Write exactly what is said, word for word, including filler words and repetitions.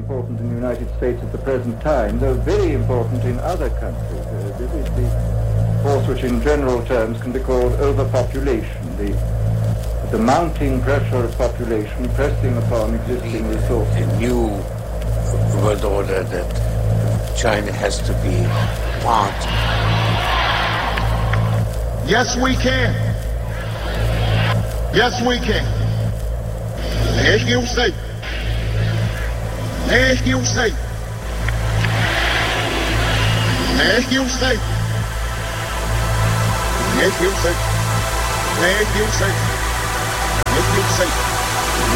important in the United States at the present time, though very important in other countries. Uh, this is the force which in general terms can be called overpopulation, the, the mounting pressure of population pressing upon existing resources. A new world order that China has to be part. Yes, we can. Yes, we can. As you say. As you say. As you say. As you say. As you say. As you say.